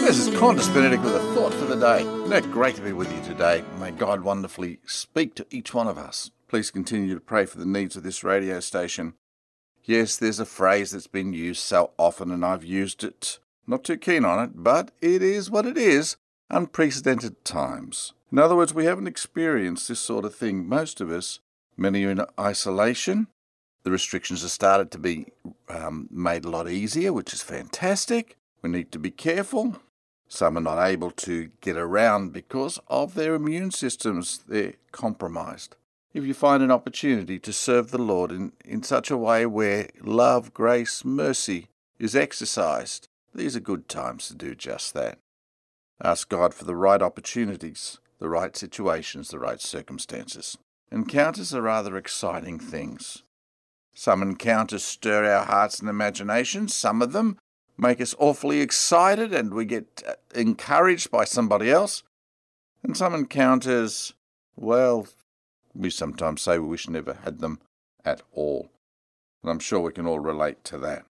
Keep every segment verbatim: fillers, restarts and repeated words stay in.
This is Qantas Benedict with a thought for the day. Isn't it great to be with you today? May God wonderfully speak to each one of us. Please continue to pray for the needs of this radio station. Yes, there's a phrase that's been used so often, and I've used it. Not too keen on it, but it is what it is. Unprecedented times. In other words, we haven't experienced this sort of thing. Most of us, many are in isolation. The restrictions have started to be um, made a lot easier, which is fantastic. We need to be careful. Some are not able to get around because of their immune systems. They're compromised. If you find an opportunity to serve the Lord in, in such a way where love, grace, mercy is exercised, these are good times to do just that. Ask God for the right opportunities, the right situations, the right circumstances. Encounters are rather exciting things. Some encounters stir our hearts and imaginations. Some of them make us awfully excited and we get encouraged by somebody else. And some encounters, well, we sometimes say we wish never had them at all. And I'm sure we can all relate to that.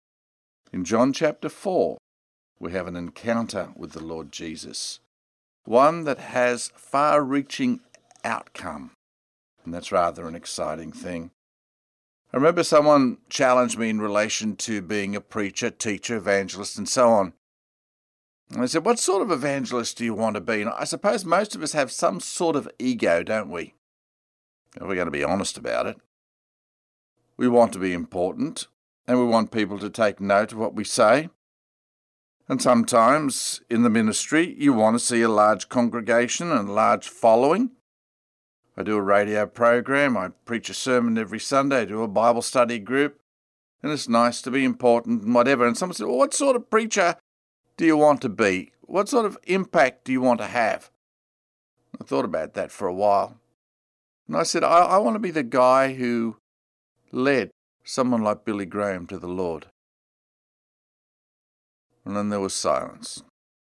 In John chapter four, we have an encounter with the Lord Jesus, one that has far-reaching outcome. And that's rather an exciting thing. I remember someone challenged me in relation to being a preacher, teacher, evangelist, and so on. And I said, what sort of evangelist do you want to be? And I suppose most of us have some sort of ego, don't we? If we're going to be honest about it. We want to be important, and we want people to take note of what we say. And sometimes in the ministry, you want to see a large congregation and a large following. I do a radio program, I preach a sermon every Sunday, I do a Bible study group, and it's nice to be important and whatever. And someone said, well, what sort of preacher do you want to be? What sort of impact do you want to have? I thought about that for a while. And I said, I, I want to be the guy who led someone like Billy Graham to the Lord. And then there was silence.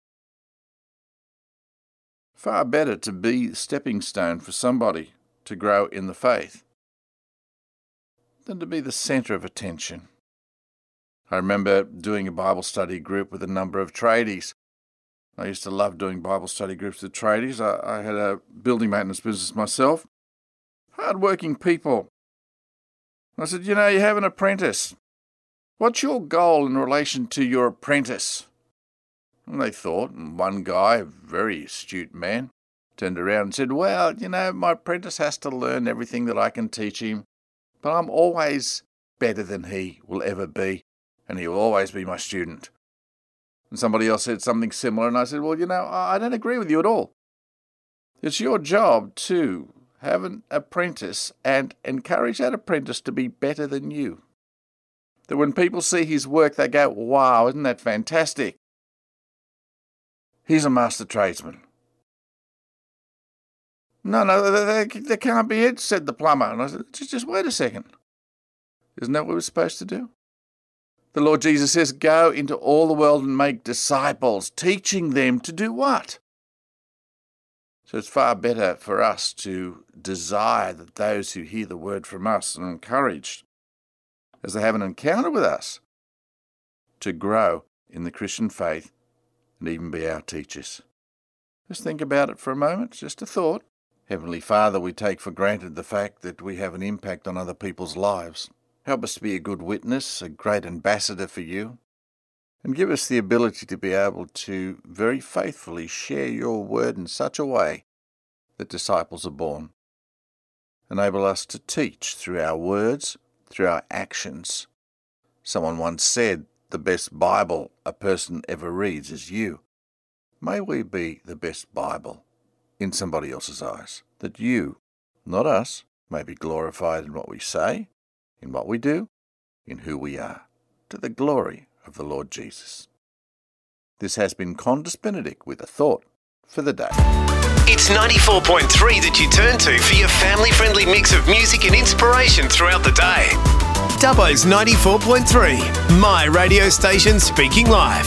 Far better to be the stepping stone for somebody to grow in the faith than to be the centre of attention. I remember doing a Bible study group with a number of tradies. I used to love doing Bible study groups with tradies. I, I had a building maintenance business myself. Hard-working people. I said, you know, you have an apprentice. What's your goal in relation to your apprentice? And they thought, and one guy, a very astute man, turned around and said, well, you know, my apprentice has to learn everything that I can teach him, but I'm always better than he will ever be, and he will always be my student. And somebody else said something similar, and I said, well, you know, I don't agree with you at all. It's your job to have an apprentice and encourage that apprentice to be better than you. That when people see his work, they go, wow, isn't that fantastic? He's a master tradesman. No, no, that, that can't be it, said the plumber. And I said, just, just wait a second. Isn't that what we're supposed to do? The Lord Jesus says, go into all the world and make disciples, teaching them to do what? So it's far better for us to desire that those who hear the word from us are encouraged, as they have an encounter with us, to grow in the Christian faith and even be our teachers. Just think about it for a moment, just a thought. Heavenly Father, we take for granted the fact that we have an impact on other people's lives. Help us to be a good witness, a great ambassador for you, and give us the ability to be able to very faithfully share your word in such a way that disciples are born. Enable us to teach through our words, through our actions. Someone once said, the best Bible a person ever reads is you. May we be the best Bible in somebody else's eyes, that you, not us, may be glorified in what we say, in what we do, in who we are, to the glory of the Lord Jesus. This has been Qantas Benedict with a thought for the day. It's ninety-four point three that you turn to for your family-friendly mix of music and inspiration throughout the day. Dubbo's ninety-four point three, my radio station speaking live.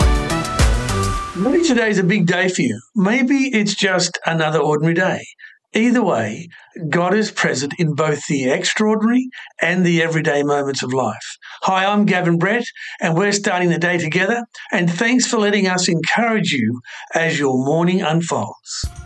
Maybe today's a big day for you. Maybe it's just another ordinary day. Either way, God is present in both the extraordinary and the everyday moments of life. Hi, I'm Gavin Brett, and we're starting the day together, and thanks for letting us encourage you as your morning unfolds.